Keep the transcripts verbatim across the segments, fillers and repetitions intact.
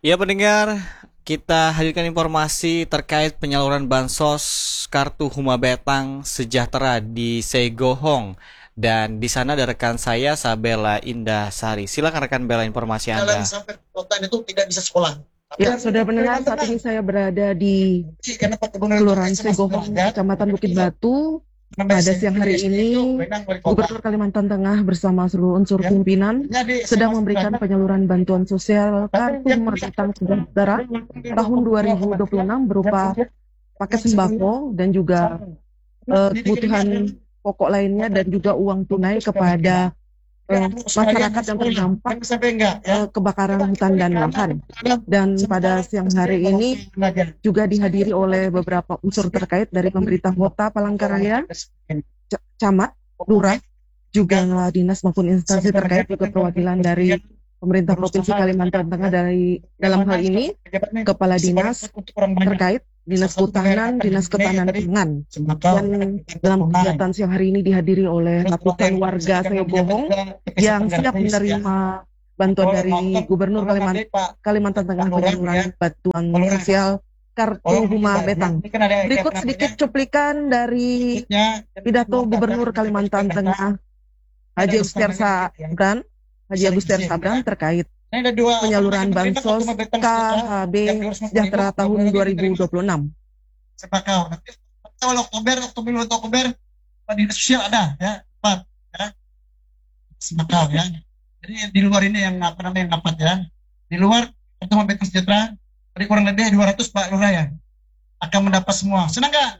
Ya pendengar, kita hadirkan informasi terkait penyaluran bansos kartu Huma Betang Sejahtera di Segohong. Dan di sana ada rekan saya Sabella Indah Sari. Silakan rekan Bella informasi Jalan Anda. sampai kota itu tidak bisa sekolah. Ya, saudara pendengar, saat ini saya berada di Kelurahan Segohong, Kecamatan Bukit Batu. Pada siang hari ini, Gubernur Kalimantan Tengah bersama seluruh unsur pimpinan sedang memberikan penyaluran bantuan sosial kartu Merdeka Sejahtera tahun dua ribu dua puluh enam berupa paket sembako dan juga eh, kebutuhan pokok lainnya dan juga uang tunai kepada eh, masyarakat yang terdampak eh, kebakaran hutan dan lahan. Dan pada siang hari ini juga dihadiri oleh beberapa unsur terkait dari pemerintah kota Palangkaraya, C- camat, lurah, juga dinas maupun instansi terkait, juga perwakilan dari pemerintah provinsi Kalimantan Tengah dari dalam hal ini kepala dinas terkait, dinas kehutanan, dinas ketahanan pangan. Dan dalam kegiatan siang hari ini dihadiri oleh ratusan warga Segohong yang siap menerima bantuan dari Gubernur Kalimantan, Kalimantan Tengah penyaluran bantuan sosial kartu Huma Betang. Berikut sedikit cuplikan dari pidato Gubernur Kalimantan Tengah Haji Agustiar Sabran, Haji Agustiar Sabran terkait penyaluran bansos K H B Sejahtera tahun dua ribu dua puluh enam. Sembako. Nanti awal Oktober, Oktober, Oktober, dinas sosial ada ya, Pak. Ya. Sembako ya. Jadi di luar ini yang apa namanya yang dapat ya. Di luar pertemuan Beta Sejahtera, tadi kurang lebih dua ratus Pak Lurah ya, akan mendapat semua. Senang nggak?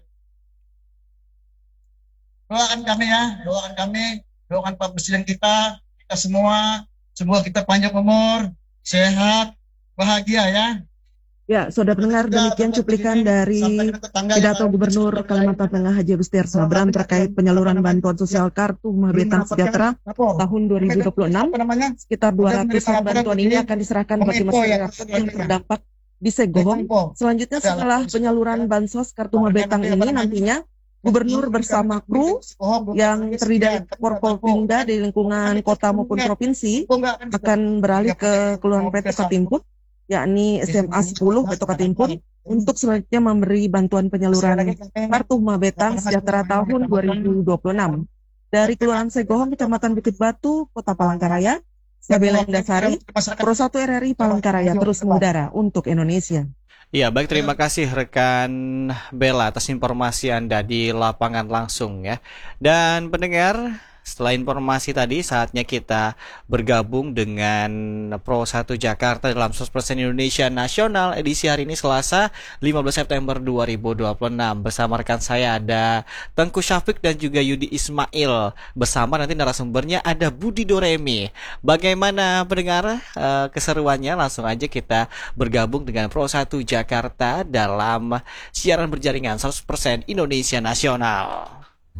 Doakan kami ya, doakan kami, doakan Pak Presiden kita, kita semua, semoga kita panjang umur, sehat, bahagia ya. Ya, saudara pendengar, demikian cuplikan dari pidato Gubernur Kalimantan Tengah Haji Agustiar Sabran terkait penyaluran bantuan sosial kartu Huma Betang Sejahtera tahun dua ribu dua puluh enam. Sekitar dua ratus bantuan ini akan diserahkan bagi masyarakat yang terdampak di Segohong. Selanjutnya setelah penyaluran bansos kartu Huma Betang ini, nantinya Gubernur bersama kru yang terdiri dari Forkopimda di lingkungan kota maupun provinsi akan beralih ke Kelurahan Peto Katimput, yakni S M A sepuluh Peto Katimput, untuk selanjutnya memberi bantuan penyaluran kartu Huma Betang Sejahtera tahun dua ribu dua puluh enam. Dari Kelurahan Segohong, Kecamatan Bukit Batu, Kota Palangkaraya, Sabella Indah Sari, Pro satu R R I Palangkaraya terus mengudara untuk Indonesia. Ya, baik, terima kasih rekan Bella atas informasi Anda di lapangan langsung ya. Dan pendengar, setelah informasi tadi, saatnya kita bergabung dengan Pro satu Jakarta dalam seratus persen Indonesia Nasional edisi hari ini Selasa lima belas September dua ribu dua puluh enam. Bersama rekan saya ada Tengku Syafiq dan juga Yudi Ismail. Bersama nanti narasumbernya ada Budi Doremi. Bagaimana pendengar uh, keseruannya? Langsung aja kita bergabung dengan Pro satu Jakarta dalam siaran berjaringan seratus persen Indonesia Nasional.